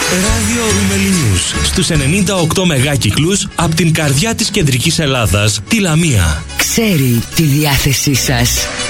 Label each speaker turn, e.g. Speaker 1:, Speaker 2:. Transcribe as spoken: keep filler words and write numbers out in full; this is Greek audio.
Speaker 1: Radio Roumeli News στους ενενήντα οκτώ μεγάκυκλους από την καρδιά της κεντρικής Ελλάδας, τη Λαμία.
Speaker 2: Ξέρει τη διάθεσή σας.